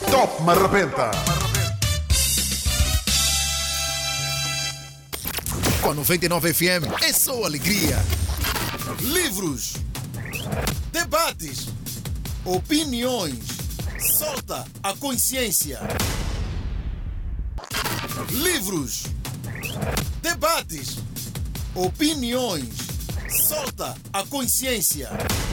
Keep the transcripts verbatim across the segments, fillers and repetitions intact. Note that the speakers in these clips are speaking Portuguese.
Top Me Arrebenta. Com noventa e nove F M é só alegria. Livros, debates, opiniões. Solta a consciência. Livros, debates, opiniões. Solta a consciência.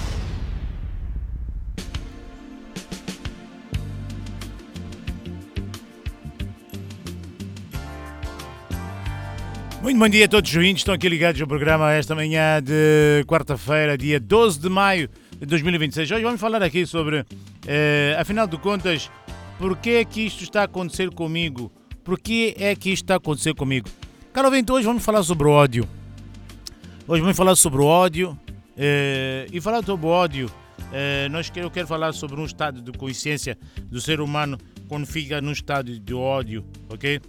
Muito bom dia a todos os ouvintes, estão aqui ligados ao programa esta manhã de quarta-feira, dia doze de maio de dois mil e vinte e seis. Hoje vamos falar aqui sobre, eh, afinal de contas, porquê é que isto está a acontecer comigo? Porquê é que isto está a acontecer comigo? Caro ouvinte, hoje vamos falar sobre o ódio. Hoje vamos falar sobre o ódio eh, e falar sobre o ódio, eh, nós, eu quero falar sobre um estado de consciência do ser humano quando fica num estado de ódio, ok?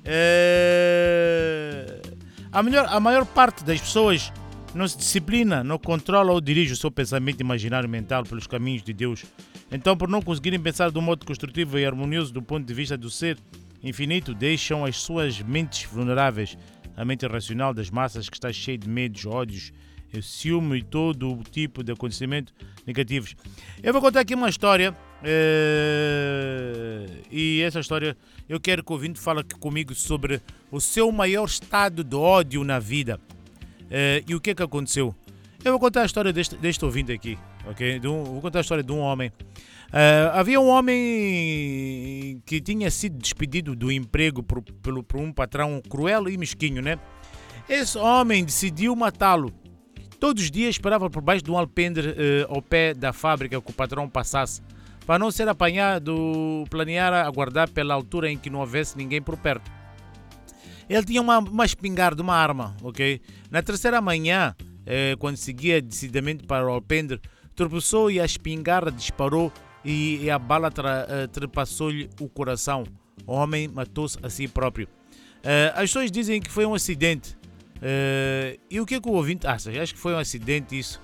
É... A, melhor, a maior parte das pessoas não se disciplina, não controla ou dirige o seu pensamento imaginário mental pelos caminhos de Deus. Então, por não conseguirem pensar de um modo construtivo e harmonioso do ponto de vista do ser infinito, deixam as suas mentes vulneráveis. A mente racional das massas que está cheia de medos, ódios, ciúme e todo o tipo de acontecimentos negativos. Eu vou contar aqui uma história. É... E essa história eu quero que o ouvinte fale comigo sobre o seu maior estado de ódio na vida. É... E o que é que aconteceu? Eu vou contar a história deste, deste ouvinte aqui, ok? De um, vou contar a história de um homem. É... Havia um homem que tinha sido despedido do emprego por, pelo, por um patrão cruel e mesquinho, né? Esse homem decidiu matá-lo. Todos os dias esperava por baixo de um alpendre eh, ao pé da fábrica que o patrão passasse. Para não ser apanhado, planeara aguardar pela altura em que não houvesse ninguém por perto. Ele tinha uma, uma espingarda, uma arma, ok? Na terceira manhã, eh, quando seguia decididamente para o alpendre, tropeçou e a espingarda disparou e, e a bala tra, eh, trepassou-lhe o coração. O homem matou-se a si próprio. Eh, as pessoas dizem que foi um acidente. Uh, e o que é que o ouvinte acha? Acho que foi um acidente isso.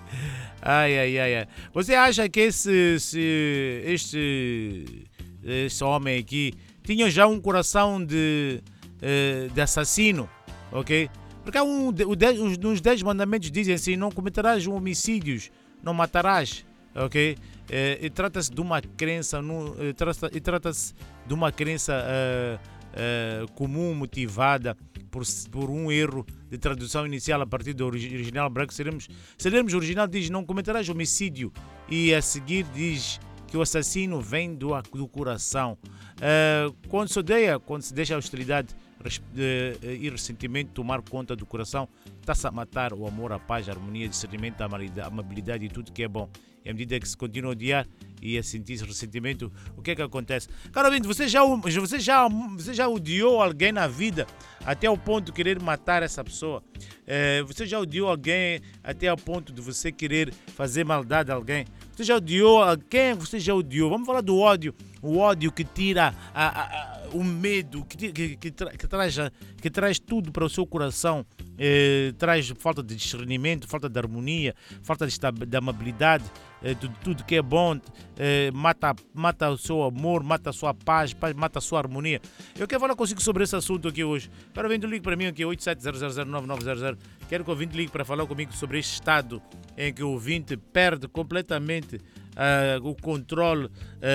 ai, ai, ai, ai. Você acha que esse, esse, este, esse homem aqui tinha já um coração de, uh, de assassino? Ok? Porque há um, o dez, os, nos dez mandamentos dizem assim: não cometerás um homicídios, não matarás. Ok? Uh, e trata-se de uma crença, no, uh, trata, e trata-se de uma crença uh, uh, comum, motivada Por, por um erro de tradução inicial a partir do original branco. Seremos, seremos original diz não cometerás homicídio e a seguir diz que o assassino vem do, do coração. Uh, quando se odeia, quando se deixa a hostilidade uh, e ressentimento tomar conta do coração, está-se a matar o amor, a paz, a harmonia, discernimento, a amabilidade e tudo que é bom. E à medida que se continua a odiar e a sentir ressentimento, o que é que acontece? Caro ouvinte, você já, você, já, você já odiou alguém na vida até o ponto de querer matar essa pessoa? É, você já odiou alguém até o ponto de você querer fazer maldade a alguém? Você já odiou alguém? Você já odiou? Vamos falar do ódio. O ódio que tira a, a, a, o medo, que, que, que, tra, que, traz, que traz tudo para o seu coração. É, traz falta de discernimento, falta de harmonia, falta de, de amabilidade, é, de tudo que é bom, é, mata, mata o seu amor, mata a sua paz, mata a sua harmonia. Eu quero falar consigo sobre esse assunto aqui hoje. Quero que o ouvinte ligue para mim aqui, oito sete zero zero zero nove nove zero zero. Quero que o ouvinte ligue para falar comigo sobre este estado em que o ouvinte perde completamente uh, o controle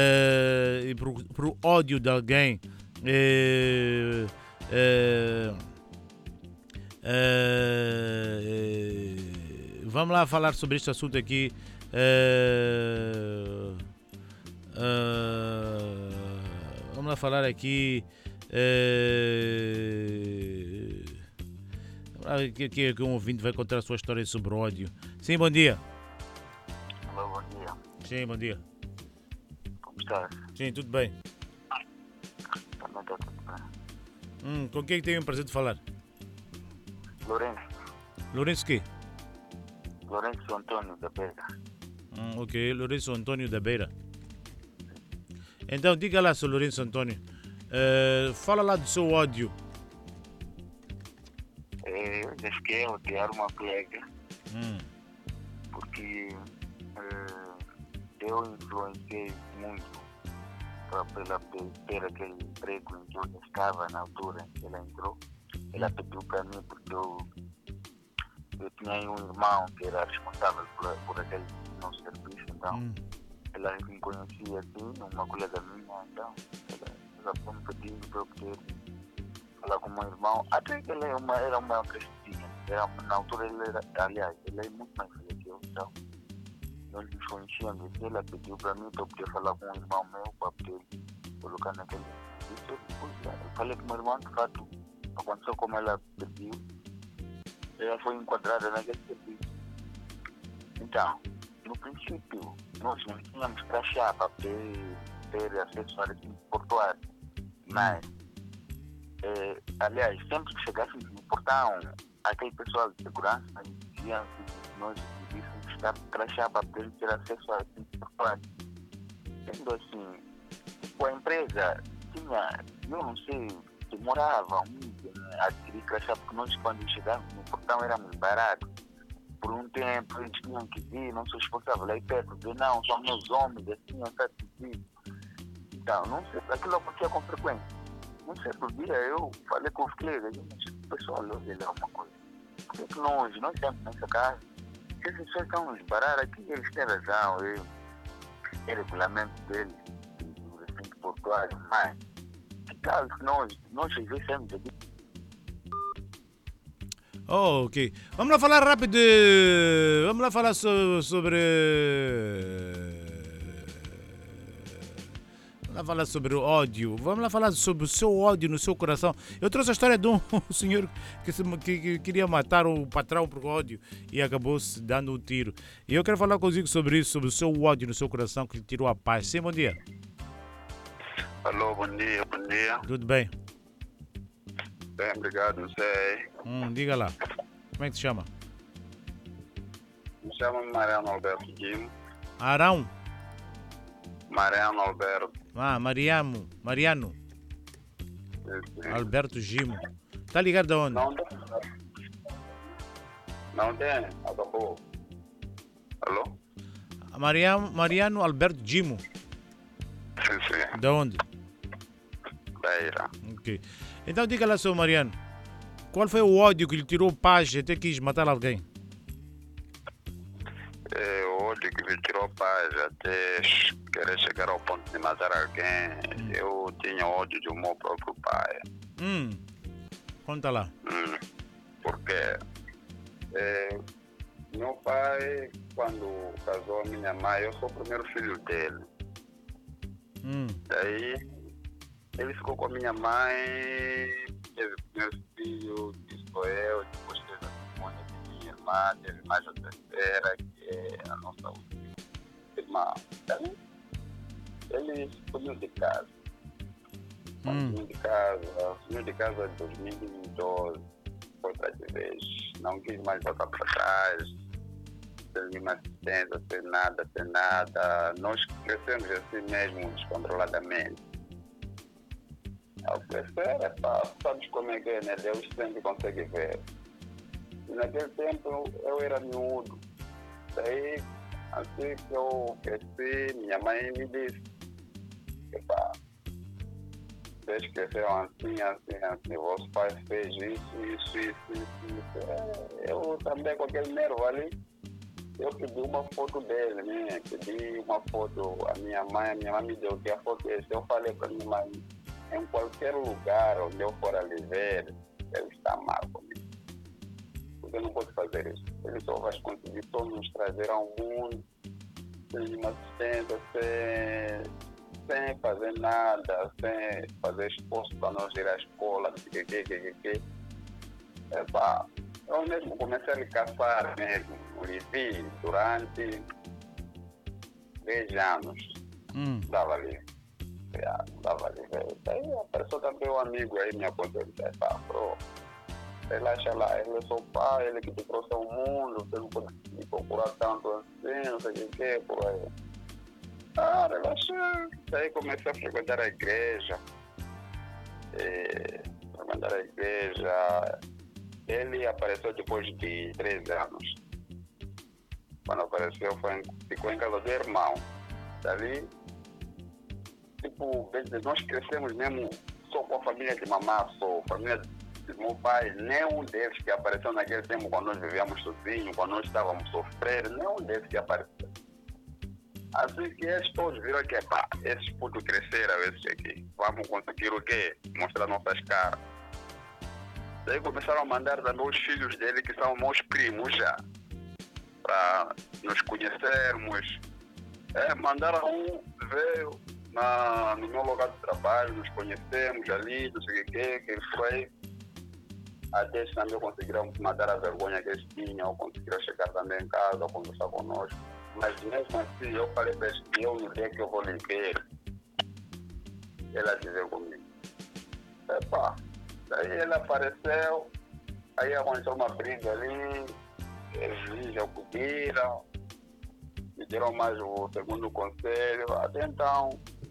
uh, por, por ódio de alguém. Uh, uh, Uh, uh, vamos lá falar sobre este assunto aqui. Uh, uh, vamos lá falar aqui. Uh, que, que, que um ouvinte vai contar a sua história sobre ódio. Sim, bom dia. Olá, bom dia. Sim, bom dia. Como estás? Sim, tudo bem. Também está tudo bem. Hum, com quem tenho o prazer de falar? Lourenço. Lourenço quê? Lourenço Antônio da Beira. Hum, ok, Lourenço Antônio da Beira. Então, diga lá, seu Lourenço Antônio. Uh, fala lá do seu ódio. É, eu já fiquei a odiar uma colega. Hum. Porque é, eu influenciei muito para ela ter aquele emprego em que eu estava na altura em que ela entrou. Ela pediu para mim porque eu, eu tinha aí um irmão que era responsável por, por aquele nosso serviço, então Hum. ela me conhecia assim, uma colega minha, então ela, ela foi me pedindo para eu poder falar com o meu irmão, até que ele era uma, era uma crescidinha, era, na altura ele era, aliás, ele é muito mais velho que eu, então nós nos conhecíamos e ela pediu para mim para eu poder falar com um irmão meu para poder colocar naquele serviço. Eu, depois, eu falei com o meu irmão, de fato, aconteceu como ela pediu, ela foi enquadrada naquele serviço. Então, no princípio, nós não tínhamos crachá para ter, ter acesso à área portuária, mas, eh, aliás, sempre que chegássemos no portão, aquele pessoal de segurança dizia que nós devíamos estar crachá para poder ter acesso à área portuária. Sendo assim, tipo, a empresa tinha, eu não sei, demorava muito, né, a adquirir crachá, porque nós, quando chegávamos no portão, éramos baratos. Por um tempo eles tinham que vir, não sou responsável, aí perto, dizer, não, são meus homens, assim, eu estou aqui. Então, não sei, aquilo acontecia com frequência. Um certo dia eu falei com os colegas, mas pessoal, olha lá uma coisa, por que nós, nós estamos nessa casa, se as pessoas estão nos parar aqui, eles têm razão, eu, é regulamento deles, do recinto portuário, mas que tal se nós, nós às vezes temos aqui. Oh, ok. Vamos lá falar rápido. Vamos lá falar so- sobre. Vamos lá falar sobre o ódio. Vamos lá falar sobre o seu ódio no seu coração. Eu trouxe a história de um senhor que, se- que- que queria matar o patrão por ódio e acabou se dando um tiro. E eu quero falar contigo sobre isso, sobre o seu ódio no seu coração que lhe tirou a paz. Sim, bom dia. Alô, bom dia, bom dia. Tudo bem? Bem, obrigado, não sei. Hum, diga lá. Como é que te chama? Me chamo Mariano Alberto Guimo. Arão? Mariano Alberto. Ah, Mariamo. Mariano. Esse- Alberto Gimo. Tá ligado aonde? Não tem. Não tem, acabou. Alô? Mariano, Mariano Alberto Gimo. Sim, sim, Da onde? Beira. Ok. Então diga lá, seu Mariano. Qual foi o ódio que lhe tirou paz e até quis matar alguém? É, o ódio que me tirou paz até querer chegar ao ponto de matar alguém. Eu tinha ódio do meu próprio pai. Hum. Conta lá. Hum, porque é, meu pai, quando casou a minha mãe, eu sou o primeiro filho dele. Hum. Daí ele ficou com a minha mãe, teve meus filhos, disse sou eu, depois teve a testemunha de minha irmã, teve mais a terceira, que é a nossa última irmã. Daí ele sumiu de casa. Quando Hum. sumiu de casa, sumiu de casa em dois mil e doze, foi para de vez. Não quis mais voltar para trás, sem nenhuma assistência, sem nada, sem nada. Nós crescemos assim mesmo, descontroladamente. Ao crescer, é pá, sabes como é que é, né? Deus sempre consegue ver. E naquele tempo eu era miúdo. Daí, assim que eu cresci, minha mãe me disse que pá, vocês cresceram assim, assim, assim, vosso pai fez isso, isso, isso, isso, isso. É, eu também com aquele nervo ali, eu pedi uma foto dele, né? Pedi uma foto, a minha mãe, a minha mãe me deu que a foto é essa. Eu falei para minha mãe, em qualquer lugar onde eu for ali ver, ele está mal comigo. Porque eu não posso fazer isso. Ele só vai conseguir só nos trazer ao mundo, sem uma assistência, sem, sem fazer nada, sem fazer esforço para nós ir à escola, não sei o que, que, que, que. Epá, eu mesmo comecei a lhe caçar mesmo. Lhe vi durante dez anos. Hum. Dava ali. Ah, não dava ali. Daí apareceu também um amigo aí, me apontou e disse, pá, bro, relaxa lá, ele é seu pai, ele que te trouxe ao mundo, você não pode me procurar tanto assim, não sei o que, por aí. Ah, relaxa. Daí comecei a frequentar a igreja. E, frequentar a igreja. Ele apareceu depois de três anos. Quando apareceu, foi em, ficou em casa do irmão. Dali, tipo, nós crescemos mesmo só com a família de mamá, só, família de meu pai, nenhum deles que apareceu naquele tempo quando nós vivíamos sozinhos, quando nós estávamos a sofrer, nenhum deles que apareceu. Assim que eles todos viram que, pá, esses putos cresceram, esses aqui, vamos conseguir o quê? Mostrar nossas caras. Daí começaram a mandar também os filhos dele, que são meus primos já, para nos conhecermos. É, mandaram um, veio na, no meu lugar de trabalho, nos conhecemos ali, não sei o que, que foi. Até eles também conseguiram matar a vergonha que eles tinham, conseguiram chegar também em casa, conversar conosco. Mas mesmo assim, eu falei para eles que eu no dia que eu vou lhe ver, ela dizer comigo. Epa, daí ele apareceu, aí aconteceu uma briga ali, eles já pediram, me deram mais o segundo conselho, até então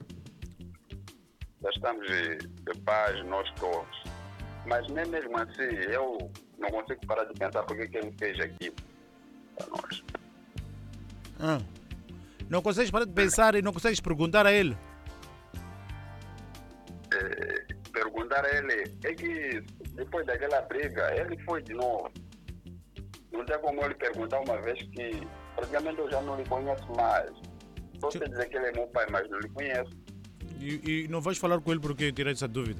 já estamos de, de paz nós todos. Mas nem mesmo assim, eu não consigo parar de pensar porque que ele fez aquilo para nós. Ah. Não consegues parar de pensar e não consegues perguntar a ele? É, perguntar a ele, é que depois daquela briga, ele foi de novo. Não tem como eu lhe perguntar uma vez que praticamente eu já não lhe conheço mais. Só sei dizer que ele é meu pai, mas não lhe conheço. E, e não vais falar com ele porque tirar essa dúvida?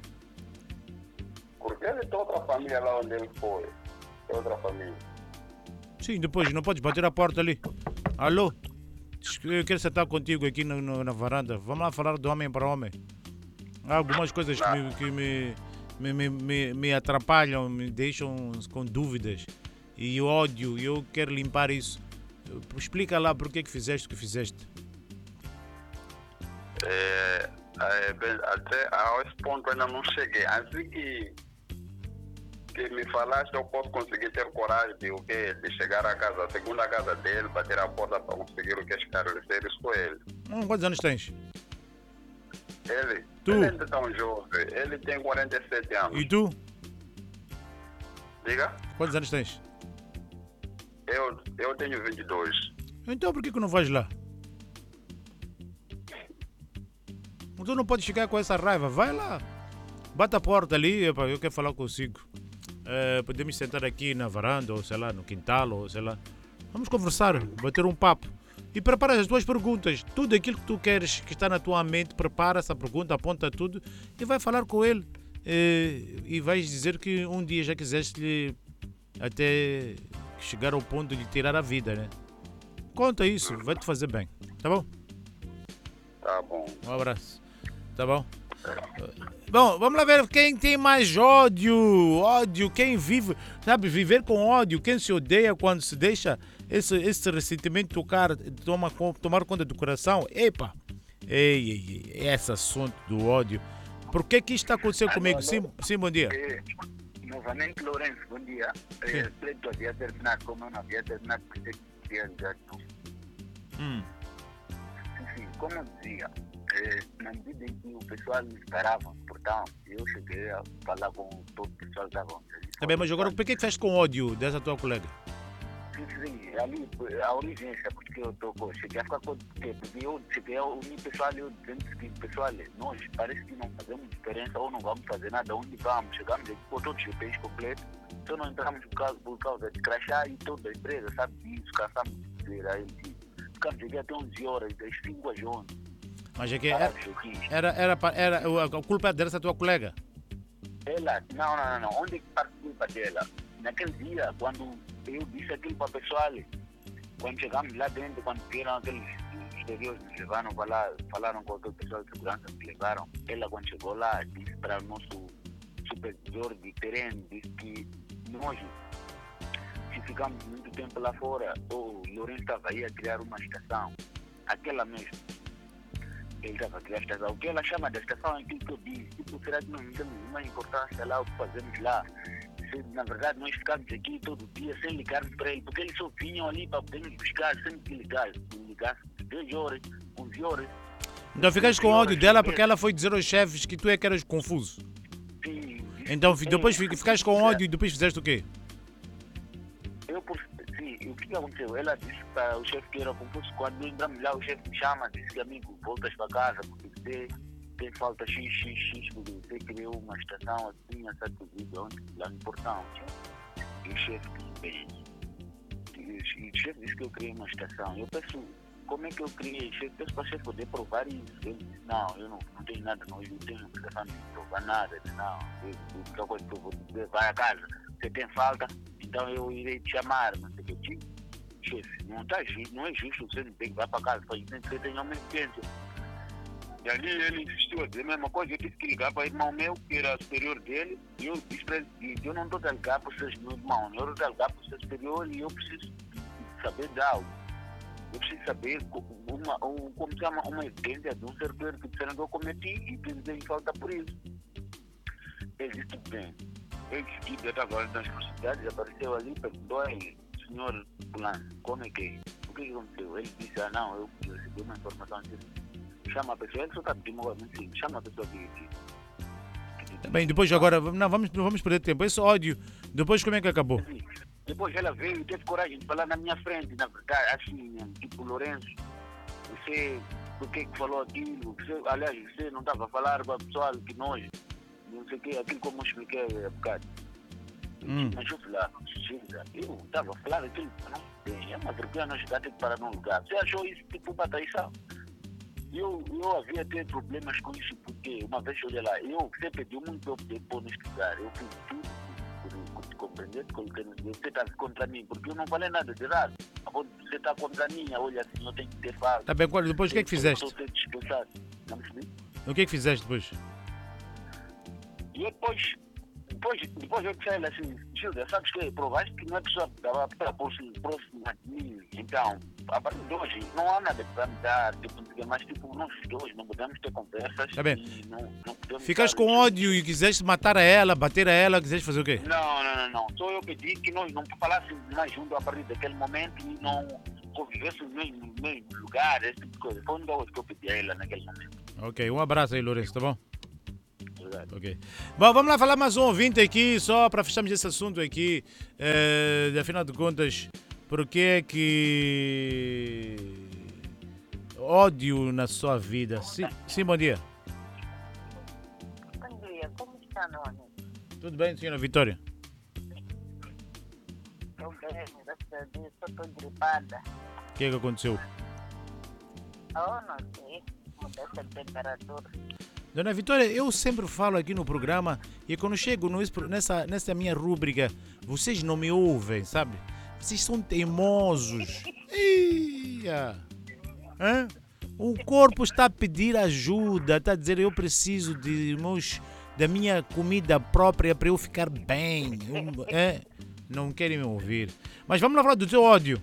Porque ele tem outra família lá onde ele foi. Tem outra família. Sim, depois não podes bater a porta ali. Alô? Eu quero sentar contigo aqui no, no, na varanda. Vamos lá falar de homem para homem. Há algumas coisas que, me, que me, me, me, me, me atrapalham, me deixam com dúvidas. E ódio, e eu quero limpar isso. Explica lá por que que fizeste o que fizeste. É, é, até a esse ponto ainda não cheguei. Assim que, que me falaste, eu posso conseguir ter coragem de, o quê? De chegar à casa, a segunda casa dele, bater a porta para conseguir o que esclarecer isso com ele. Hum, quantos anos tens? Ele? Tu? Ele ainda é tão jovem. Ele tem quarenta e sete anos. E tu? Diga? Quantos anos tens? Eu, eu tenho vinte e dois. Então por que que não vais lá? Tu não podes ficar com essa raiva. Vai lá. Bate a porta ali. Epa, eu quero falar consigo. É, podemos sentar aqui na varanda, ou sei lá, no quintal, ou sei lá. Vamos conversar, bater um papo. E prepara as tuas perguntas. Tudo aquilo que tu queres, que está na tua mente, prepara essa pergunta, aponta tudo e vai falar com ele. É, e vais dizer que um dia já quiseste-lhe até chegar ao ponto de lhe tirar a vida, né? Conta isso, vai te fazer bem. Tá bom? Tá bom. Um abraço. Tá bom? Bom, vamos lá ver quem tem mais ódio. Ódio, quem vive, sabe, viver com ódio, quem se odeia quando se deixa esse, esse ressentimento tocar, toma, tomar conta do coração. Epa, ei, ei, ei, esse assunto do ódio. Por que que isto está acontecendo comigo? Sim, sim, bom dia. Eh, novamente, Lourenço, bom dia. Eh, Preto havia terminado, como eu não havia terminado, pensei que tinha já não. Hum. Sim, sim, como eu dizia, eh, na medida em que o pessoal me esperava, portanto, eu cheguei a falar com todo o pessoal que estava. Tá bem, mas agora por que que fez com ódio dessa tua colega? Sim, sim, ali a origem é porque eu estou cheguei a ficar com porque eu cheguei a unir o pessoal e eu dizendo que pessoal, nós parece que não fazemos diferença ou não vamos fazer nada, onde vamos, chegamos aqui com todos os país completos, só não entramos por causa, por causa de crachá e toda a empresa, sabe disso, cansamos de dizer a ele que ficamos aqui até onze horas, das cinco às onze. Mas é que era, era, era, era, a culpa dessa tua colega? Ela, não, não, não, não, onde é que parte a culpa dela? Naquele dia, quando eu disse aquilo para o pessoal, quando chegamos lá dentro, quando viram aqueles exteriores, nos levaram para lá, falaram com aquele pessoal de segurança que levaram, ela quando chegou lá, disse para o nosso supervisor de terreno, disse que nós, se ficamos muito tempo lá fora, o Lourenço estava aí a criar uma estação, aquela mesmo. Ele estava a criar a estação. O que ela chama de estação é aquilo que eu disse. Tipo, será que não temos uma importância lá, o que fazemos lá? Se, na verdade, nós ficamos aqui todo dia sem ligarmos para ele, porque eles só vinham ali para podermos buscar, sempre que ligar. Ligasse dez horas, onze horas. Então ficaste com ódio dela porque ela foi dizer aos chefes que tu é que eras confuso. Sim. Então depois ficaste com ódio e depois fizeste o quê? Eu, por, sim, o que aconteceu? Ela disse para o chefe que era confuso. Quando entramos lá, o chefe me chama, disse que amigo, voltas para casa, porque você tem falta X, X, X, porque você criou uma estação assim, essa TV, onde lá no portão. E o chefe disse bem. E o chefe disse que eu criei uma estação. Eu penso, como é que eu criei? Eu peço para o chefe poder provar isso. Ele disse, não, eu não, não tenho nada, não, eu não tenho obrigação de provar nada. Ele disse, não, eu, a coisa que eu vou dizer, vai a casa, você tem falta, então eu irei te chamar, não sei o que eu digo. Chefe, não, tá, não é justo, você não tem que vai para casa, para isso tem que você tenha uma emergência. E ali ele insistiu a dizer a mesma coisa, eu tive que ligar para o irmão meu, que era superior dele, e eu disse para ele, eu não estou a ligar para o seu irmão, eu estou a ligar para o seu superior e eu preciso saber de algo. Eu preciso saber uma, um, como se chama, uma evidência de um servidor que disseram que eu cometi e pensei em falta por isso. Ele disse tudo bem. Ele disse que eu estava nas proximidades, apareceu ali, perguntou a ele, senhor fulano, como é que é? O que aconteceu? Ele disse, ah não, eu, eu recebi uma informação disso. Chama a pessoa, ele só está pedindo agora, não sei, chama a pessoa que... que, que Bem, depois agora, não vamos, não vamos perder tempo. Esse ódio, depois como é que acabou? Depois ela veio e teve coragem de falar na minha frente, na verdade, assim, tipo, Lourenço, você, por que que falou aquilo? Você, aliás, você não estava a falar para o pessoal que nós, não sei o que, aquilo como eu expliquei há bocado. Hum. Mas eu falei, chega, eu estava a falar aquilo, não tem, é uma vergonha não chegar até parar num lugar. Você achou isso tipo uma traição? Eu, eu havia ter problemas com isso, porque uma vez olha lá, eu, você pediu muito para eu poder pôr neste lugar, eu fiz tudo por, por te compreender, coloquei no dia, você está contra mim, porque eu não falei nada de errado. Você está contra mim, olha assim, eu tenho que ter falta. Tá bem, depois o que é que fizeste? Não percebi? O que é que fizeste depois? E depois, depois, depois eu disse a ele assim, Gilda, sabes que provaste que não é pessoa que estava próxima de mim, então, a partir de hoje, não há nada para me dar, tipo, mas tipo, nós dois não podemos ter conversas. Tá bem. E não, não podemos Ficaste dar- com ódio e quiseste matar a ela, bater a ela, quiseste fazer o quê? Não, não, não, não. Só eu pedi que nós não falássemos mais juntos a partir daquele momento e não convivêssemos no mesmo, no mesmo lugar, esse tipo de coisa. Foi a única coisa que eu pedi a ela naquele momento. Ok, um abraço aí, Lourenço, tá bom? Obrigado. Ok. Bom, vamos lá falar mais um ouvinte aqui, só para fecharmos esse assunto aqui. Eh, afinal de contas, por que é que ódio na sua vida? Sim, sim, bom dia. Bom dia, como está, Noni? Tudo bem, senhora Vitória? Estou bem, graças a Deus, só estou gripada. O que é que aconteceu? Oh, não sei, mudança de temperatura. Dona Vitória, eu sempre falo aqui no programa e quando chego no- nessa, nessa minha rúbrica, vocês não me ouvem, sabe? Vocês são teimosos. Ia. Hã? O corpo está a pedir ajuda, está a dizer eu preciso de meus, da minha comida própria para eu ficar bem. Eu- é, não querem me ouvir. Mas vamos lá falar do teu ódio.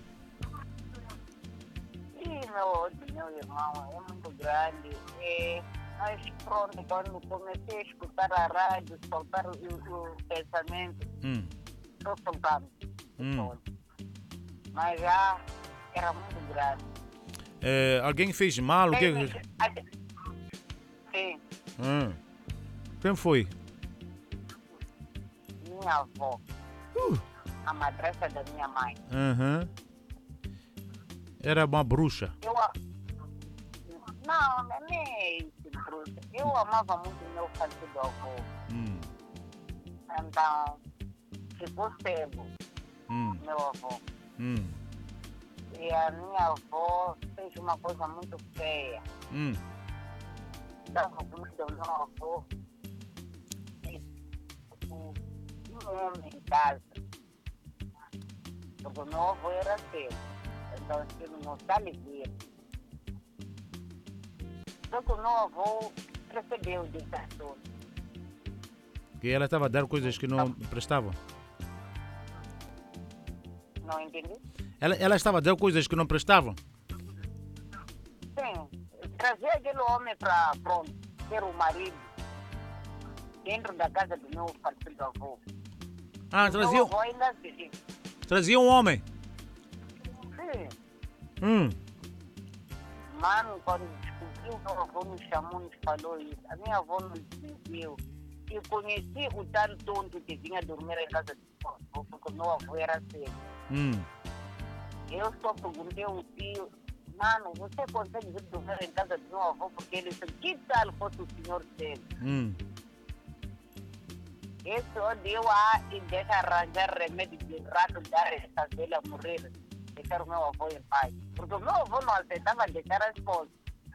E meu ódio, meu irmão, é muito grande. E, mas pronto, quando comecei a escutar a rádio, soltar o, o pensamento, Hum, estou soltando. hum. Mas já era muito grande. É, alguém fez mal? O que... Sim, Hum. Quem foi? minha avó, Uh. a madrasta da minha mãe. Uhum. Era uma bruxa. Eu, a- não, não é isso, bruxa. Eu amava muito meu falecido avô. Hum, Então, ficou cego, hum, meu avô. hum, E a minha avó fez uma coisa muito feia. hum. Dava comida ao meu avô. E um um homem em casa. Porque o meu avô era cego. Então, ele não sabe ver. Só que o meu avô recebeu ditação. Que ela estava a dar coisas que não prestavam. Não entendi? Ela, ela estava a dar coisas que não prestavam. Sim, trazer aquele homem para, pronto, ser o marido dentro da casa do meu falecido avô. Ah, Meu trazia, avô ainda vive. trazia um homem. Sim, Hum, mano, quando descobriu, meu avô nos chamou, nos falou isso. A minha avó nos dizia. Eu conheci o tal tonto que vinha dormir em casa do meu avô, porque meu avô era cego. hum. Eu só perguntei ao tio, mano, você consegue vir dormir em casa do meu avô porque ele disse, que tal fosse o senhor dele? Hum. Esse onde eu há e deixa arranjar remédio de rato, dar essa velha morrer, deixar o meu avô em paz. Porque o meu avô não aceitava deixar a esposa.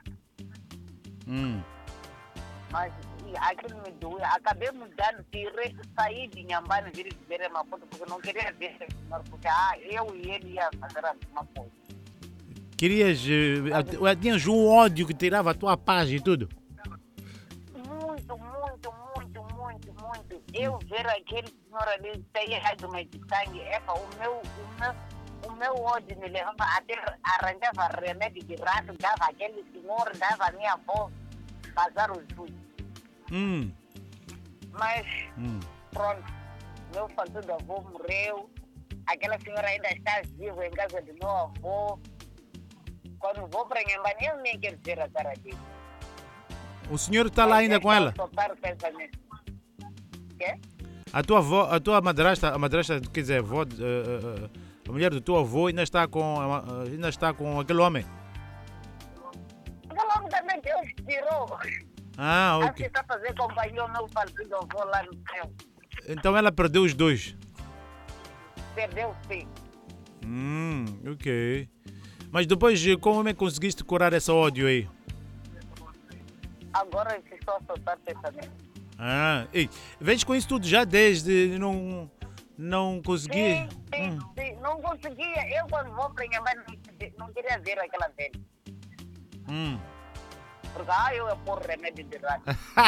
Hum. Mas e, aquilo me doeu. Acabei mudando, tirei, saí de Nhambane, vir viver em Maputo, porque não queria ver esse senhor, porque ah, eu e ele ia fazer a mesma coisa. Querias. Uh, tinhas um ódio que tirava a tua paz e tudo? Muito, muito, muito, muito, muito. Eu ver aquele senhor ali sair do meio de sangue, epa, o meu, o meu, o meu ódio me levava até arranjava remédio de rato, dava aquele senhor, dava a minha avó, passar os dois. Hum. Mas, Hum. pronto, meu falecido avô morreu, aquela senhora ainda está viva em casa do meu avô. Quando vou para Nhambane, eu nem quero ver a cara dele. O senhor está lá ainda com ela? Soltar o pensamento. Quê? A tua avó, a tua madrasta, a madrasta, quer dizer, a, avó, uh, uh, a mulher do teu avô ainda está com, uh, ainda está com aquele homem? Aquele homem também Deus tirou. Ah, Acho que ok. está a fazer companhia ao meu falecido avô lá no céu. Então ela perdeu os dois. Perdeu sim. Hum, ok. Mas depois, como é que conseguiste curar esse ódio aí? Agora eu estou a soltar pensamento. Ah, ei, vens com isso tudo já desde não, não consegui. Sim, sim, Hum. sim. Não conseguia. Eu quando vou para Nhambane não, não queria ver aquela velha. Hum. Porque ah, eu ia pôr remédio de rato.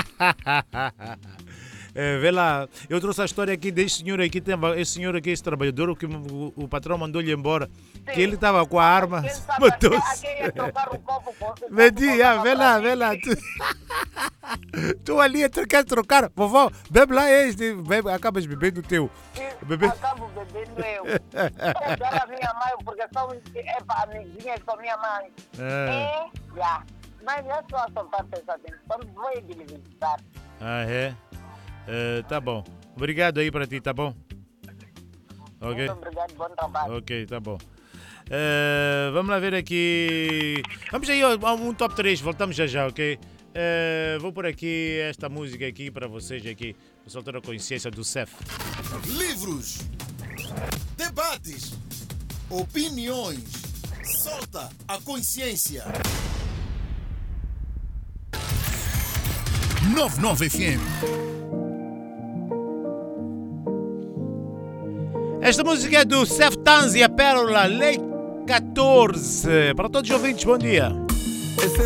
É, vê lá, eu trouxe a história aqui desse senhor aqui, tem, esse senhor aqui, esse trabalhador, o que o, o patrão mandou-lhe embora, que ele estava com a arma, Ele estava matou-se. aqui ia trocar o copo com o Medi, ah, vê lá, vê lá. Tu, tu ali quer trocar, vovó, bebe lá este, bebe, acabas bebendo o teu. Bebe. Acabo bebendo eu. Eu dou a minha mãe, porque são é, amiguinhas com minha mãe. Ah, É, já. Mas eu sou a soltar pensamento. Quando vou ele me visitar. ah, é? Eh, tá bom. Obrigado aí para ti, tá bom? Ok. Muito obrigado, bom trabalho. Ok, tá bom. Eh, vamos lá ver aqui. Vamos aí a um top três, voltamos já já, ok? Eh, vou por aqui esta música aqui para vocês aqui, para soltar a consciência do C E F. Livros, debates, opiniões. Solta a consciência. noventa e nove F M. Esta música é do C E F Tanzi, a Pérola, Lei catorze. Para todos os ouvintes, bom dia.